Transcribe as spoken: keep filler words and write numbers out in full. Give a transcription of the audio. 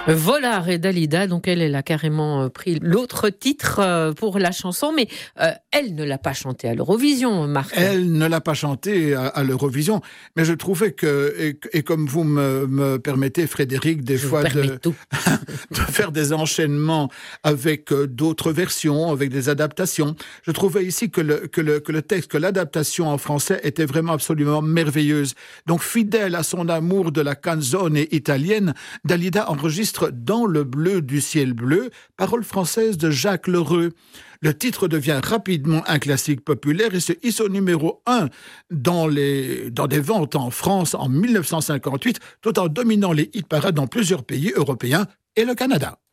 Volare et Dalida, donc elle, elle a carrément euh, pris l'autre titre euh, pour la chanson, mais euh, elle ne l'a pas chanté à l'Eurovision, Marc. Elle ne l'a pas chanté à, à l'Eurovision, mais je trouvais que, et, et comme vous me, me permettez, Frédéric, des Je fois vous permets de, tout. de faire des enchaînements avec euh, d'autres versions, avec des adaptations, je trouvais ici que le, que le, que le texte, que l'adaptation en français était vraiment absolument merveilleuse. Donc, fidèle à son amour de la canzone italienne, Dalida enregistre Dans le bleu du ciel bleu, paroles françaises de Jacques Lheureux. Le titre devient rapidement un classique populaire et se hisse au numéro un dans, les, dans des ventes en France en mille neuf cent cinquante-huit, tout en dominant les hit-parades dans plusieurs pays européens et le Canada.